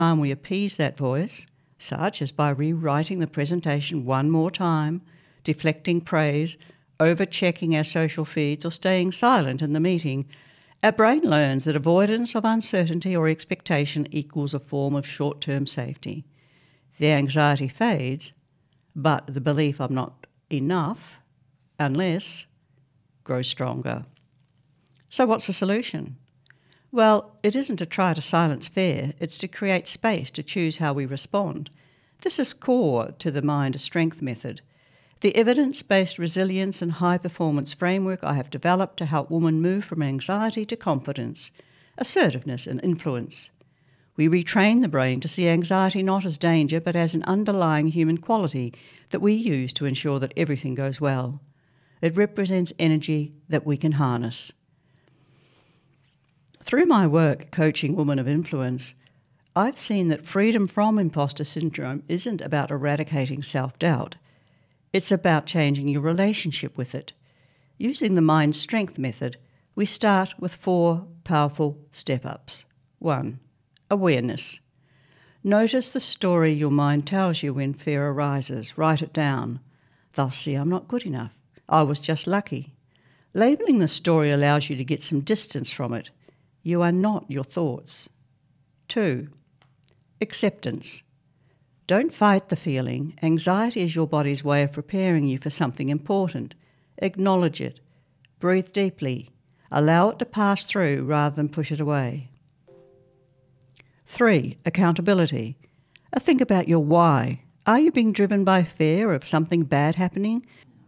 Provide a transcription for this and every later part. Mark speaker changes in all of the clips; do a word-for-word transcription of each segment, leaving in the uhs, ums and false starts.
Speaker 1: time we appease that voice, such as by rewriting the presentation one more time, deflecting praise, over-checking our social feeds, or staying silent in the meeting, our brain learns that avoidance of uncertainty or expectation equals a form of short-term safety. The anxiety fades, but the belief I'm not enough, unless, grows stronger. So what's the solution? Well, it isn't to try to silence fear, it's to create space to choose how we respond. This is core to the Mind Strength method, the evidence-based resilience and high-performance framework I have developed to help women move from anxiety to confidence, assertiveness and influence. We retrain the brain to see anxiety not as danger but as an underlying human quality that we use to ensure that everything goes well. It represents energy that we can harness. Through my work coaching women of influence, I've seen that freedom from imposter syndrome isn't about eradicating self-doubt. It's about changing your relationship with it. Using the Mind Strength method, we start with four powerful step-ups. One, awareness. Notice the story your mind tells you when fear arises. Write it down. They'll see I'm not good enough. I was just lucky. Labelling the story allows you to get some distance from it. You are not your thoughts. Two, acceptance. Don't fight the feeling. Anxiety is your body's way of preparing you for something important. Acknowledge it. Breathe deeply. Allow it to pass through rather than push it away. Three, accountability. Uh, Think about your why. Are you being driven by fear of something bad happening,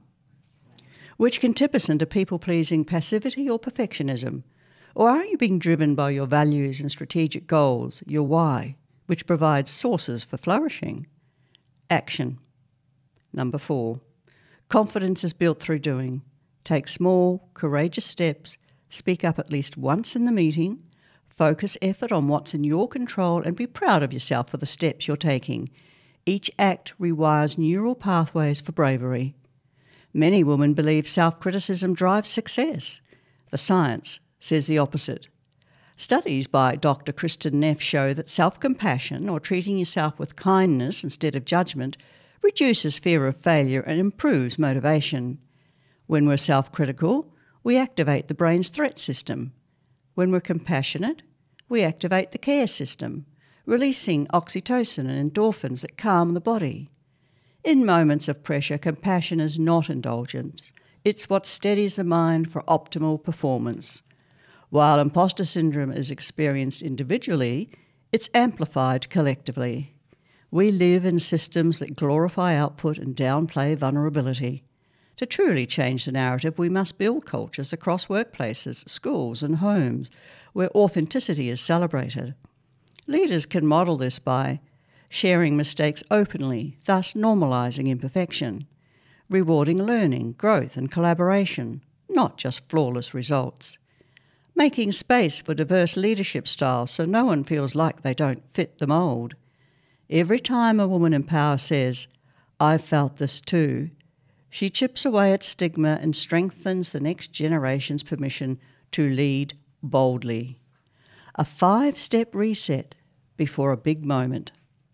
Speaker 1: which can tip us into people-pleasing passivity or perfectionism? Or are you being driven by your values and strategic goals, your why, which provides sources for flourishing? Action. Number four, confidence is built through doing. Take small, courageous steps, speak up at least once in the meeting, focus effort on what's in your control and be proud of yourself for the steps you're taking. Each act rewires neural pathways for bravery. Many women believe self-criticism drives success. The science says the opposite. Studies by Doctor Kristen Neff show that self-compassion, or treating yourself with kindness instead of judgment, reduces fear of failure and improves motivation. When we're self-critical, we activate the brain's threat system. When we're compassionate, we activate the care system, releasing oxytocin and endorphins that calm the body. In moments of pressure, compassion is not indulgence. It's what steadies the mind for optimal performance. While imposter syndrome is experienced individually, it's amplified collectively. We live in systems that glorify output and downplay vulnerability. To truly change the narrative, we must build cultures across workplaces, schools and homes where authenticity is celebrated. Leaders can model this by sharing mistakes openly, thus normalising imperfection, rewarding learning, growth and collaboration, not just flawless results, making space for diverse leadership styles so no one feels like they don't fit the mould. Every time a woman in power says, "I've felt this too," she chips away at stigma and strengthens the next generation's permission to lead boldly. A five-step reset before a big moment.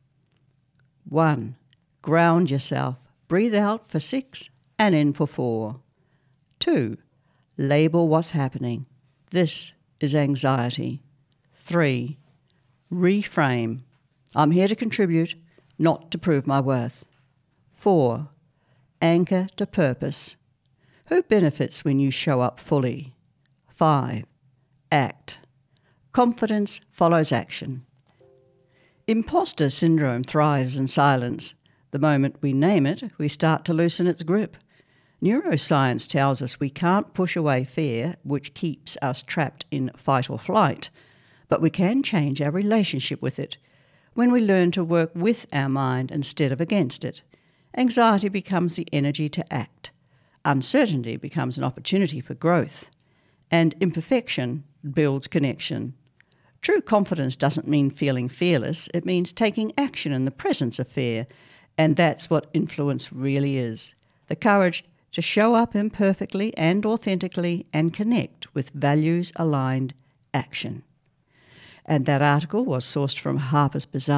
Speaker 1: One, ground yourself. Breathe out for six and in for four. Two, label what's happening. This is anxiety. Three, reframe. I'm here to contribute, not to prove my worth. Four, anchor to purpose. Who benefits when you show up fully? Five, act. Confidence follows action. Imposter syndrome thrives in silence. The moment we name it, we start to loosen its grip. Neuroscience tells us we can't push away fear, which keeps us trapped in fight or flight, but we can change our relationship with it when we learn to work with our mind instead of against it. Anxiety becomes the energy to act. Uncertainty becomes an opportunity for growth. And imperfection builds connection. True confidence doesn't mean feeling fearless. It means taking action in the presence of fear. And that's what influence really is. The courage to show up imperfectly and authentically and connect with values-aligned action. And that article was sourced from Harper's Bazaar.